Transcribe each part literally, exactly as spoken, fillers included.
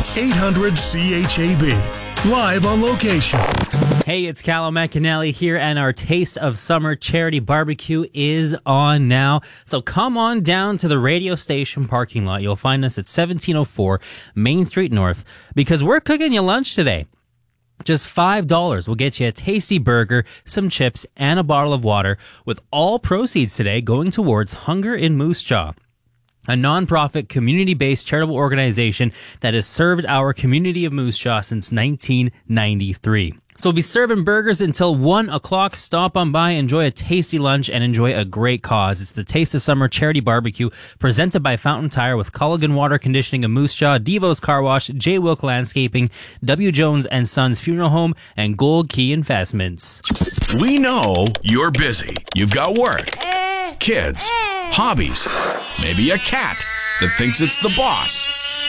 eight hundred C H A B. Live on location. Hey, it's Callum McAnally here, and our Taste of Summer charity barbecue is on now. So come on down to the radio station parking lot. You'll find us at seventeen oh four Main Street North, because we're cooking you lunch today. Just five dollars will get you a tasty burger, some chips, and a bottle of water, with all proceeds today going towards Hunger in Moose Jaw, a non-profit, community-based charitable organization that has served our community of Moose Jaw since nineteen ninety-three. So we'll be serving burgers until one o'clock. Stop on by, enjoy a tasty lunch, and enjoy a great cause. It's the Taste of Summer charity barbecue, presented by Fountain Tire, with Culligan Water Conditioning of Moose Jaw, Devo's Car Wash, J. Wilk Landscaping, W. Jones and Sons Funeral Home, and Gold Key Investments. We know you're busy. You've got work, kids, hobbies, maybe a cat that thinks it's the boss.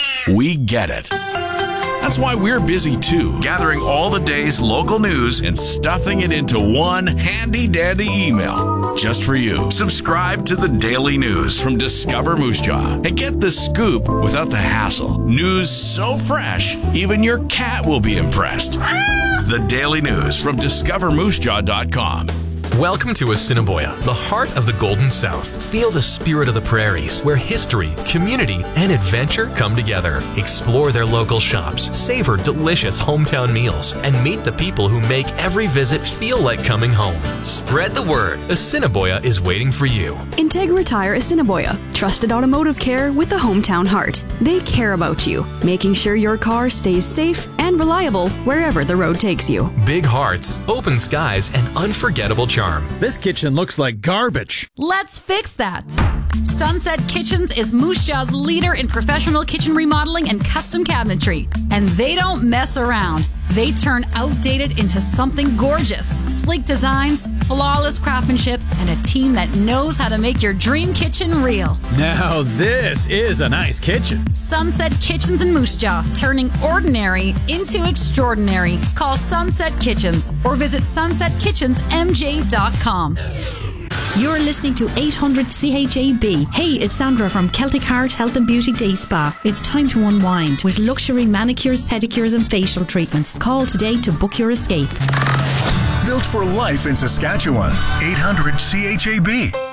We get it. That's why we're busy too, gathering all the day's local news and stuffing it into one handy-dandy email just for you. Subscribe to the Daily News from Discover Moose Jaw and get the scoop without the hassle. News so fresh, even your cat will be impressed. The Daily News from discover moose jaw dot com. Welcome to Assiniboia, the heart of the Golden South. Feel the spirit of the prairies, where history, community, and adventure come together. Explore their local shops, savor delicious hometown meals, and meet the people who make every visit feel like coming home. Spread the word. Assiniboia is waiting for you. Integra Tire Assiniboia. Trusted automotive care with a hometown heart. They care about you, making sure your car stays safe and reliable wherever the road takes you. Big hearts, open skies, and unforgettable charm. This kitchen looks like garbage. Let's fix that. Sunset Kitchens is Moose Jaw's leader in professional kitchen remodeling and custom cabinetry. And they don't mess around. They turn outdated into something gorgeous. Sleek designs, flawless craftsmanship, and a team that knows how to make your dream kitchen real. Now this is a nice kitchen. Sunset Kitchens in Moose Jaw, turning ordinary into extraordinary. Call Sunset Kitchens or visit sunset kitchens m j dot com. You're listening to eight hundred C H A B. Hey, it's Sandra from Celtic Heart Health and Beauty Day Spa. It's time to unwind with luxury manicures, pedicures and facial treatments. Call today to book your escape. Built for life in Saskatchewan. eight hundred C H A B.